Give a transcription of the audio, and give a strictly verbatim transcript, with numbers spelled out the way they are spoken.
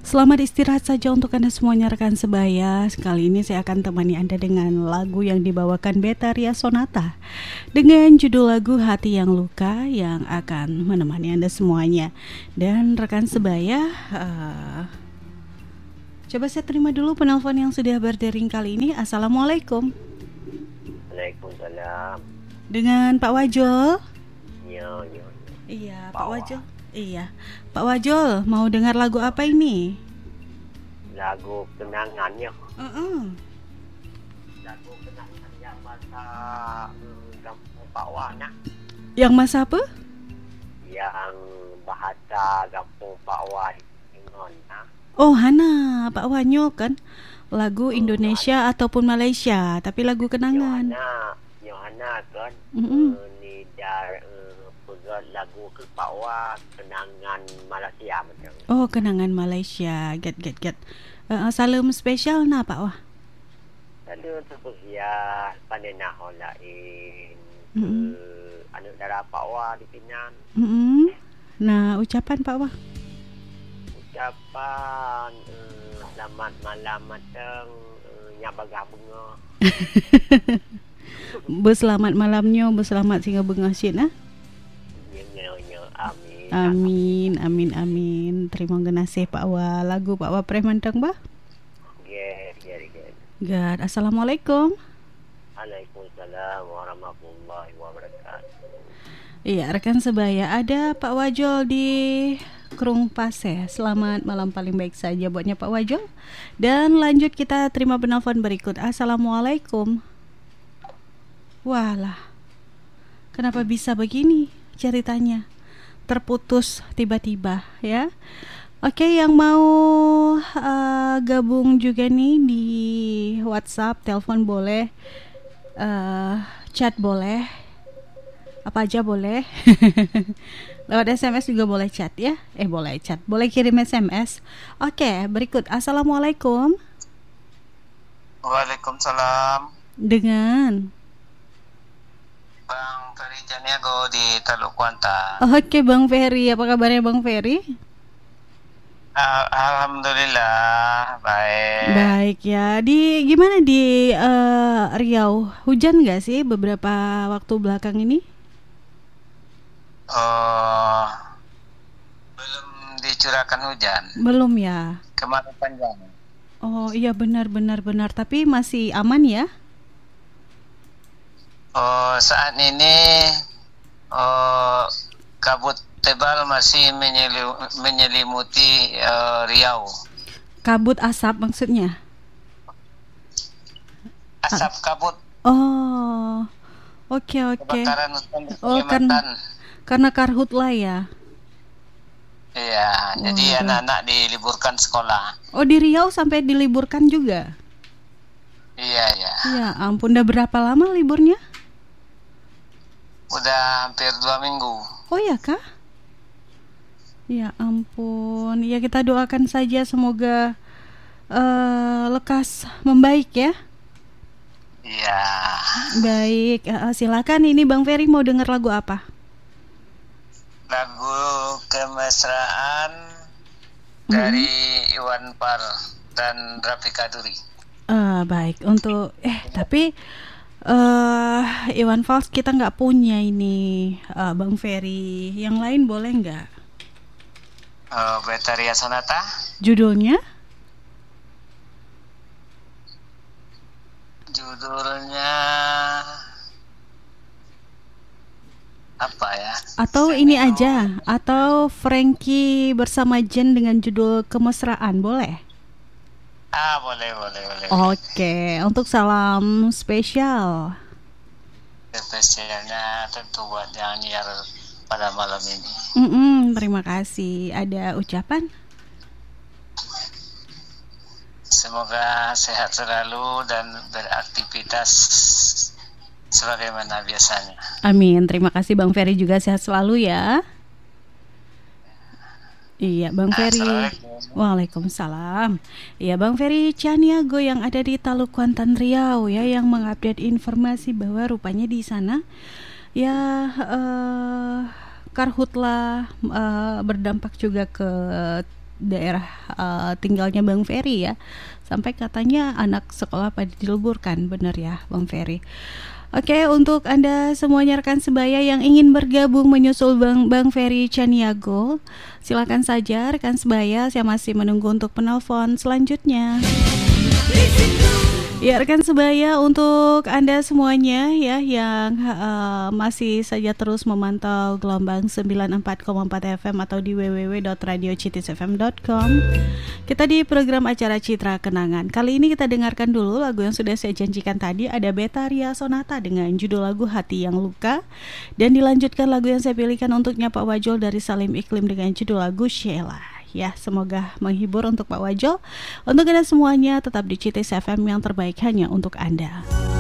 Selamat istirahat saja untuk Anda semuanya rekan sebaya. Kali ini saya akan temani Anda dengan lagu yang dibawakan Betharia Sonata dengan judul lagu Hati Yang Luka yang akan menemani Anda semuanya. Dan rekan sebaya, uh, coba saya terima dulu penelpon yang sudah berdering kali ini. Assalamualaikum. Waalaikumsalam. Dengan Pak Wajol? Ya, ya. Iya, Pak Wajol. Iya, Pak Wajol, mau dengar lagu apa ini? Lagu kenangannya. Uh-uh. Lagu kenangan yang masa hmm, Kampung Pakwa nak. Yang masa apa? Yang bahasa Kampung Pakwa Ingon nah. Oh, Hana, Pak Wanyo kan lagu Indonesia oh, ataupun Malaysia, tapi lagu kenangan. Yohana, Yohana kan. Mm-hmm. Uh, ni dar uh, lagu ke Pakwa kenangan Malaysia macam. Oh, kenangan Malaysia. Get get get. Uh, salam spesial na Pak Wah. Salam spesial panenah lain. Mm-hmm. Uh, anak dara Pakwa di Penang. Mm-hmm. Nah, ucapan Pak Wah. Ucapan uh, selamat malam matang uh, nya bagah bunga. Berselamat malamnya, berselamat singa bengah syit nah. Amin. Amin, amin, amin. Terima kasih Pak Wah. Lagu Pak Wah preh mantang bah. Yeah, yeah, yeah. God, assalamualaikum. Waalaikumsalam warahmatullahi wabarakatuh. Iya, rekan sebaya, ada Pak Wajol di Krung Paseh. Selamat malam paling baik saja buatnya Pak Wajol. Dan lanjut kita terima penelpon berikut. Assalamualaikum. Walah, kenapa bisa begini ceritanya? Terputus tiba-tiba ya. Oke, yang mau uh, gabung juga nih di WhatsApp, telepon boleh, uh, chat boleh, apa aja boleh. Lewat S M S juga boleh chat ya. Eh boleh chat, boleh kirim S M S. Oke, berikut. Assalamualaikum. Waalaikumsalam. Dengan Bang Ferry Janiago di Teluk Kuantan. Oke Bang Ferry, apa kabarnya Bang Ferry? Uh, Alhamdulillah baik. Baik ya. Di gimana di uh, Riau? Hujan nggak sih beberapa waktu belakang ini? Oh, belum dicurahkan hujan. Belum ya. Kemarin panjang. Oh iya benar benar benar. Tapi masih aman ya? Oh, saat ini oh, kabut tebal masih menyelu- menyelimuti uh, Riau. Kabut asap maksudnya? Asap kabut. Oh, oke oke. Kebakaran hutan di Oh kan, karena karhutla ya? Iya, oh, jadi betul. Anak-anak diliburkan sekolah. Oh di Riau sampai diliburkan juga? Iya iya. Ya ampun, udah berapa lama liburnya? Udah hampir dua minggu. Oh ya kah? Ya ampun. Ya kita doakan saja semoga uh, lekas membaik ya. Iya. Baik. Uh, silakan. Ini Bang Ferry mau dengar lagu apa? Lagu Kemesraan mm-hmm. dari Iwan Fals dan Rafika Duri. Uh, baik. Untuk eh tapi Uh, Iwan Fals kita nggak punya ini uh, Bang Ferry. Yang lain boleh nggak? Uh, Betharia Sonata. Judulnya? Judulnya apa ya? Atau ini aja? Atau Frankie bersama Jen dengan judul Kemesraan boleh? Ah boleh boleh boleh. Oke, untuk salam spesial. Spesialnya tentu buat yang nyiar pada malam ini. Mm-mm, terima kasih. Ada ucapan? Semoga sehat selalu dan beraktivitas sebagaimana biasanya. Amin. Terima kasih Bang Ferry juga sehat selalu ya. Iya Bang Ferry. Waalaikumsalam. Iya Bang Ferry Caniago yang ada di Teluk Kuantan Riau ya, yang mengupdate informasi bahwa rupanya di sana ya uh, karhutla uh, berdampak juga ke daerah uh, tinggalnya Bang Ferry ya. Sampai katanya anak sekolah pada diliburkan, bener ya Bang Ferry. Oke, untuk Anda semuanya rekan sebaya yang ingin bergabung menyusul Bang Bang Ferry Caniago, silakan saja rekan sebaya, saya masih menunggu untuk penelpon selanjutnya. Ya rekan sebaya, untuk Anda semuanya ya yang uh, masih saja terus memantau gelombang sembilan puluh empat koma empat F M atau di w w w dot radio citis f m dot com. Kita di program acara Citra Kenangan. Kali ini kita dengarkan dulu lagu yang sudah saya janjikan tadi, ada Betharia Sonata dengan judul lagu Hati Yang Luka, dan dilanjutkan lagu yang saya pilihkan untuknya Pak Wajol dari Salim Iklim dengan judul lagu Sheila. Ya, semoga menghibur untuk Pak Wajol. Untuk Anda semuanya, tetap di Citis F M yang terbaik hanya untuk Anda.